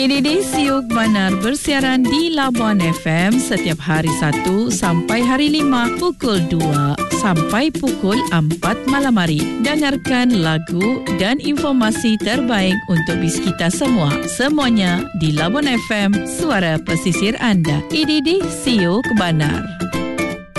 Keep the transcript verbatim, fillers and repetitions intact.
Ini di Siuk Banar bersiaran di Labuan F M setiap hari Sabtu sampai hari lima pukul dua sampai pukul empat malam hari. Dengarkan lagu dan informasi terbaik untuk bis kita semua. Semuanya di Labuan F M, suara pesisir anda. Ini di Siuk Banar.